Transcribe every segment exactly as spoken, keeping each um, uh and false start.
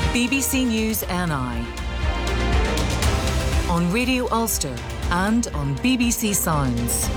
B B C News N I. On Radio Ulster and on B B C Sounds.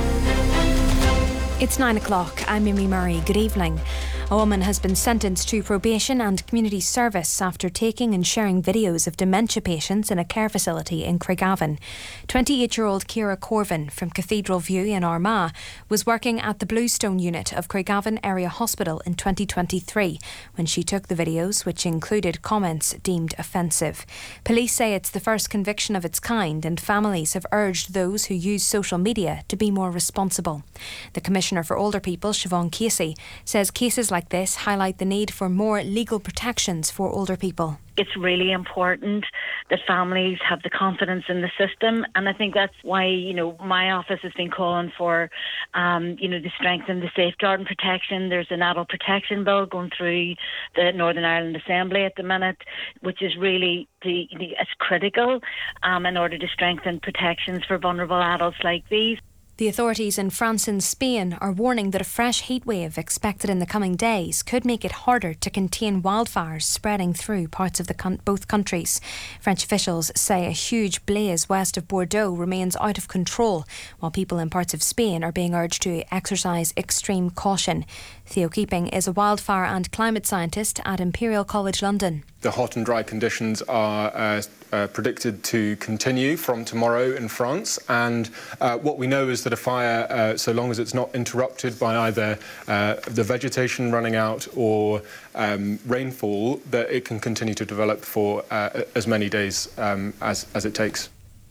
It's nine o'clock. I'm Mimi Murray. Good evening. A woman has been sentenced to probation and community service after taking and sharing videos of dementia patients in a care facility in Craigavon. twenty-eight-year-old Ciara Corvin from Cathedral View in Armagh was working at the Bluestone unit of Craigavon Area Hospital in twenty twenty-three when she took the videos, which included comments deemed offensive. Police say it's the first conviction of its kind, and families have urged those who use social media to be more responsible. The Commissioner for Older People, Siobhan Casey, says cases like this highlight the need for more legal protections for older people. It's really important that families have the confidence in the system, and I think that's why, you know, my office has been calling for, um, you know, to strengthen the safeguarding protection. There's an adult protection bill going through the Northern Ireland Assembly at the minute, which is really the, the, it's critical um, in order to strengthen protections for vulnerable adults like these. The authorities in France and Spain are warning that a fresh heatwave expected in the coming days could make it harder to contain wildfires spreading through parts of the con- both countries. French officials say a huge blaze west of Bordeaux remains out of control, while people in parts of Spain are being urged to exercise extreme caution. Theo Keeping is a wildfire and climate scientist at Imperial College London. The hot and dry conditions are uh, uh, predicted to continue from tomorrow in France, and uh, what we know is that a fire, uh, so long as it's not interrupted by either uh, the vegetation running out or um, rainfall, that it can continue to develop for uh, as many days um, as, as it takes.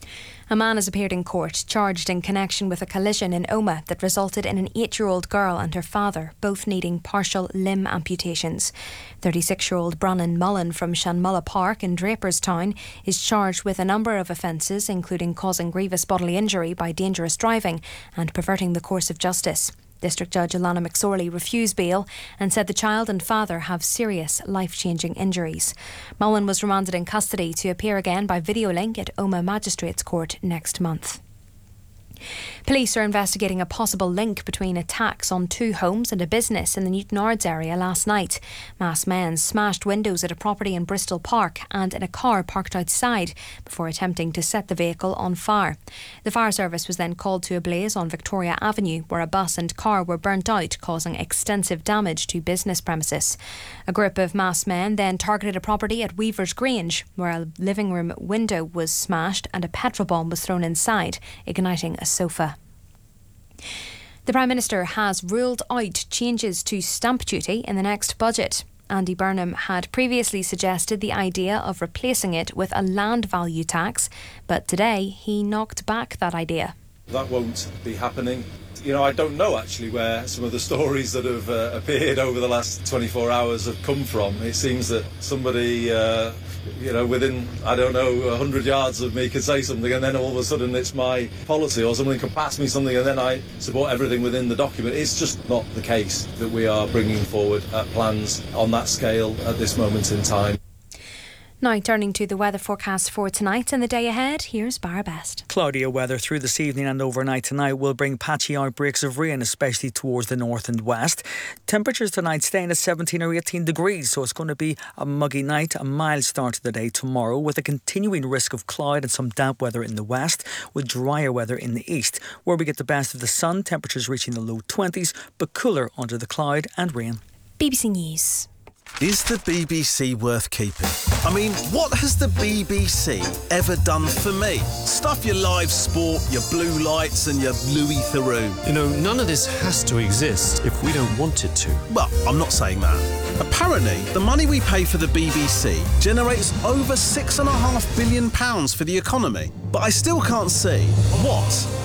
A man has appeared in court charged in connection with a collision in Omagh that resulted in an eight-year-old girl and her father both needing partial limb amputations. thirty-six-year-old Brannon Mullen from Shanmulla Park in Draperstown is charged with a number of offences, including causing grievous bodily injury by dangerous driving and perverting the course of justice. District Judge Alana McSorley refused bail and said the child and father have serious life-changing injuries. Mullen was remanded in custody to appear again by video link at Omagh Magistrates Court next month. Police are investigating a possible link between attacks on two homes and a business in the Newtownards area last night. Masked men smashed windows at a property in Bristol Park and in a car parked outside before attempting to set the vehicle on fire. The fire service was then called to a blaze on Victoria Avenue, where a bus and car were burnt out, causing extensive damage to business premises. A group of masked men then targeted a property at Weaver's Grange, where a living room window was smashed and a petrol bomb was thrown inside, igniting a sofa. The Prime Minister has ruled out changes to stamp duty in the next budget. Andy Burnham had previously suggested the idea of replacing it with a land value tax, but today he knocked back that idea. That won't be happening. You know, I don't know actually where some of the stories that have uh, appeared over the last twenty-four hours have come from. It seems that somebody, uh, you know, within, I don't know, one hundred yards of me could say something and then all of a sudden it's my policy, or someone can pass me something and then I support everything within the document. It's just not the case that we are bringing forward uh, plans on that scale at this moment in time. Now turning to the weather forecast for tonight and the day ahead, here's Barra Best. Cloudier weather through this evening and overnight tonight will bring patchy outbreaks of rain, especially towards the north and west. Temperatures tonight staying at seventeen or eighteen degrees, so it's going to be a muggy night, a mild start to the day tomorrow, with a continuing risk of cloud and some damp weather in the west, with drier weather in the east, where we get the best of the sun, temperatures reaching the low twenties, but cooler under the cloud and rain. B B C News. Is the B B C worth keeping? I mean, what has the B B C ever done for me? Stuff your live sport, your blue lights and your Louis Theroux. You know, none of this has to exist if we don't want it to. Well, I'm not saying that. Apparently, the money we pay for the B B C generates over six and a half billion pounds for the economy. But I still can't see what